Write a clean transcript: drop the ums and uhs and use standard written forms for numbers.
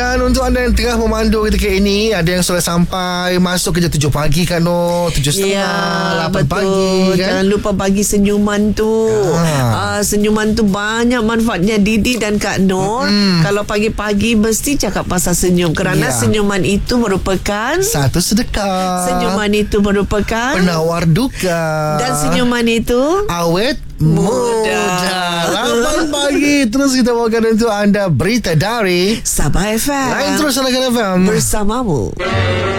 Dan untuk anda yang tengah memandu ketika ini, ada yang sudah sampai masuk kerja 7 pagi kan, 7.30, 8 pagi kan. Jangan lupa bagi senyuman tu. Senyuman tu banyak manfaatnya, Didi dan Kak Nur. Kalau pagi-pagi mesti cakap pasal senyum, kerana senyuman itu merupakan satu sedekah. Senyuman itu merupakan penawar duka. Dan senyuman itu awet muda. 8 pagi. Terus kita bawakan untuk anda berita dari Sabah FM. Lain terus Lain FM bersamamu.